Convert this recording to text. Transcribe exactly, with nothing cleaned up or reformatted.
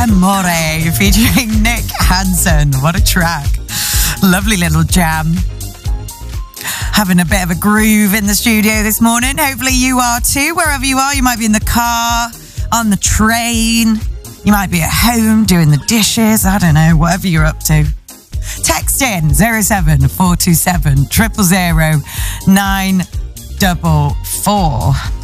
Amore featuring Nick Hansen. What a track. Lovely little jam. Having a bit of a groove in the studio this morning. Hopefully you are too. Wherever you are, you might be in the car, on the train. You might be at home doing the dishes. I don't know, whatever you're up to. Text in zero seven four two seven, zero zero zero nine four four.